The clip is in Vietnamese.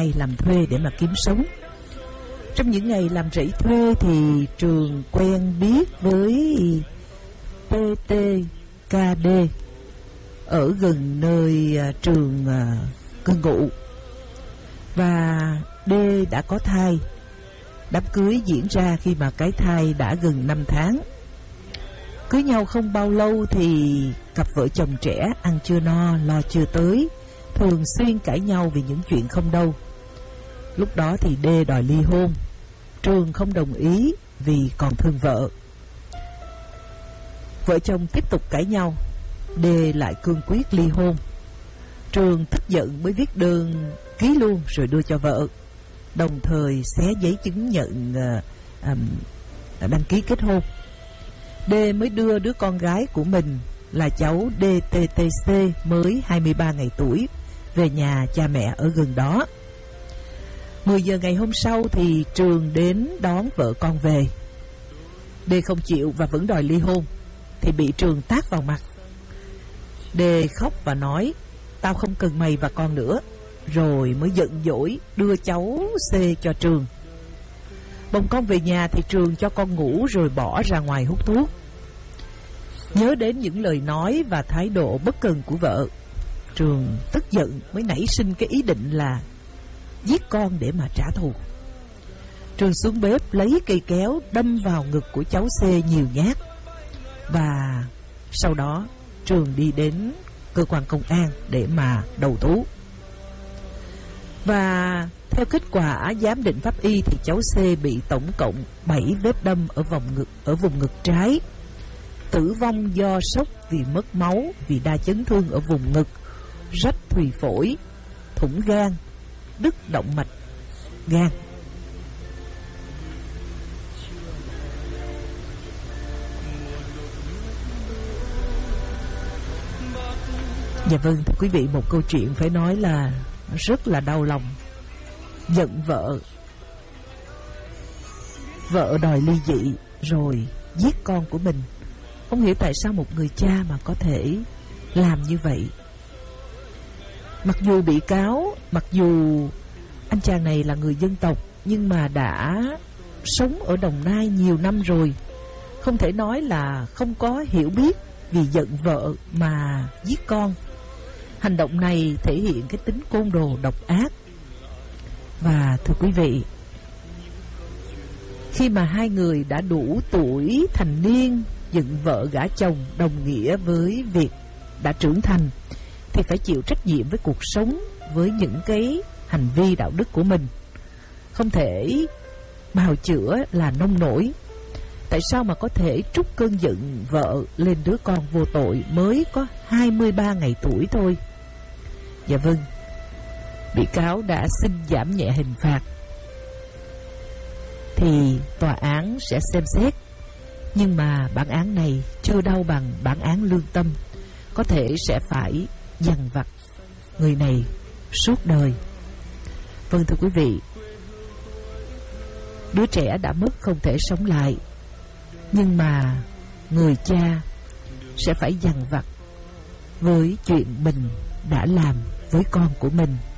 ngày làm thuê để mà kiếm sống. Trong những ngày làm rẫy thuê thì Trường quen biết với TTKD ở gần nơi Trường cư ngụ, và D đã có thai. Đám cưới diễn ra khi mà cái thai đã gần 5 tháng. Cưới nhau không bao lâu thì cặp vợ chồng trẻ ăn chưa no lo chưa tới, thường xuyên cãi nhau vì những chuyện không đâu. Lúc đó thì D đòi ly hôn. Trường không đồng ý vì còn thương vợ. Vợ chồng tiếp tục cãi nhau, D lại cương quyết ly hôn. Trường tức giận mới viết đơn ký luôn rồi đưa cho vợ, đồng thời xé giấy chứng nhận đăng ký kết hôn. D mới đưa đứa con gái của mình là cháu DTTC mới 23 ngày tuổi về nhà cha mẹ ở gần đó. 10 giờ ngày hôm sau thì Trường đến đón vợ con về. D không chịu và vẫn đòi ly hôn thì bị Trường tát vào mặt. D khóc và nói: "Tao không cần mày và con nữa." Rồi mới giận dỗi đưa cháu C cho Trường. Bồng con về nhà thì Trường cho con ngủ rồi bỏ ra ngoài hút thuốc. Nhớ đến những lời nói và thái độ bất cần của vợ, Trường tức giận mới nảy sinh cái ý định là giết con để mà trả thù. Trường xuống bếp lấy cây kéo đâm vào ngực của cháu C nhiều nhát. Và sau đó Trường đi đến cơ quan công an để mà đầu thú. Và theo kết quả giám định pháp y thì cháu C bị tổng cộng 7 vết đâm ở vùng ngực trái. Tử vong do sốc vì mất máu, vì đa chấn thương ở vùng ngực, rách thùy phổi, thủng gan, đứt động mạch gan. Dạ vâng, thưa quý vị, một câu chuyện phải nói là rất là đau lòng. Giận vợ, vợ đòi ly dị rồi giết con của mình. Không hiểu tại sao một người cha mà có thể làm như vậy. Mặc dù bị cáo, mặc dù anh chàng này là người dân tộc, nhưng mà đã sống ở Đồng Nai nhiều năm rồi, không thể nói là không có hiểu biết vì giận vợ mà giết con. Hành động này thể hiện cái tính côn đồ độc ác. Và thưa quý vị, khi mà hai người đã đủ tuổi thành niên, giận vợ gả chồng đồng nghĩa với việc đã trưởng thành, thì phải chịu trách nhiệm với cuộc sống, với những cái hành vi đạo đức của mình. Không thể bào chữa là nông nổi. Tại sao mà có thể trút cơn giận vợ lên đứa con vô tội mới có 23 ngày tuổi thôi? Dạ vâng, bị cáo đã xin giảm nhẹ hình phạt thì tòa án sẽ xem xét. Nhưng mà bản án này chưa đau bằng bản án lương tâm, có thể sẽ phải dằn vặt người này suốt đời. Vâng, thưa quý vị, đứa trẻ đã mất không thể sống lại, nhưng mà người cha sẽ phải dằn vặt với chuyện mình đã làm với con của mình.